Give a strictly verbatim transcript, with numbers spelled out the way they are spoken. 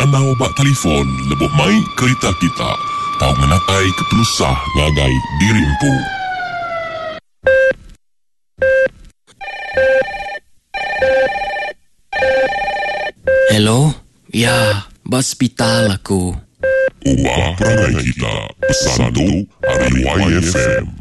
nanau bak telefon lebok mai kereta kita. Tahu menakai kepelusah ngagai dirimpu. Hello? Ya, hospital aku. Ubah perangai kita. Pesan tu hari Y F M.